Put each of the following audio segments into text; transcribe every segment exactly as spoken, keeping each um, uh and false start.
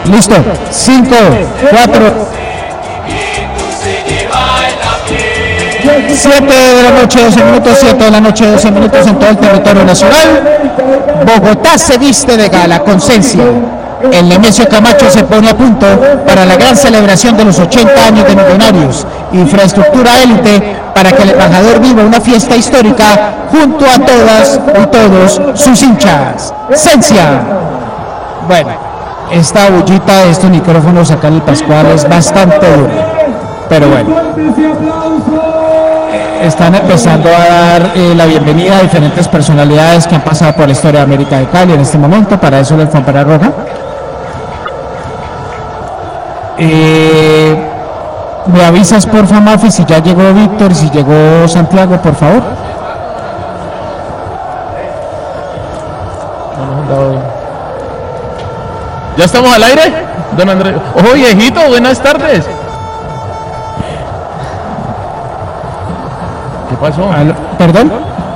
Listo. cinco, cuatro, siete de la noche, doce minutos, siete de la noche, doce minutos en todo el territorio nacional. Bogotá se viste de gala con Sensia. El Nemesio Camacho se pone a punto para la gran celebración de los ochenta años de Millonarios. Infraestructura élite para que el embajador viva una fiesta histórica junto a todas y todos sus hinchas. Sensia. Bueno, esta bullita de estos micrófonos acá en el Pascual es bastante dura, pero bueno. Están empezando a dar eh, la bienvenida a diferentes personalidades que han pasado por la historia de América de Cali en este momento. Para eso la alfombra roja. Eh, me avisas porfa, Mafi, si ya llegó Víctor, si llegó Santiago, por favor. ¿Ya estamos al aire, don Andrés? Ojo, viejito, buenas tardes. ¿Qué pasó? Aló, ¿perdón?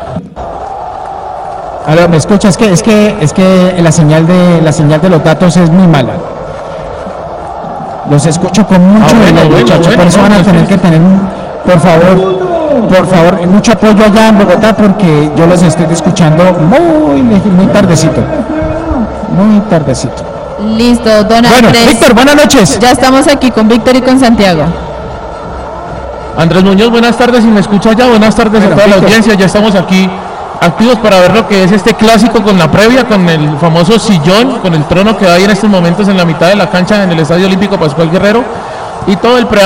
Aló, ¿me escuchas? Es que, es que, es que la señal de la señal de los datos es muy mala. Los escucho con mucho ah, bueno, delay, bueno, muchachos, bueno, por eso no, van a no, tener sí. que tener, un, por favor, por favor, mucho apoyo allá en Bogotá porque yo los estoy escuchando muy, muy tardecito, muy tardecito. Listo, don Bueno, Andrés. Víctor, buenas noches. Ya estamos aquí con Víctor y con Santiago. Andrés Muñoz, buenas tardes, si me escucha ya, buenas tardes Bueno, a toda la Víctor. audiencia, ya estamos aquí activos para ver lo que es este clásico con la previa, con el famoso sillón, con el trono que hay en estos momentos en la mitad de la cancha en el Estadio Olímpico Pascual Guerrero y todo el preámbulo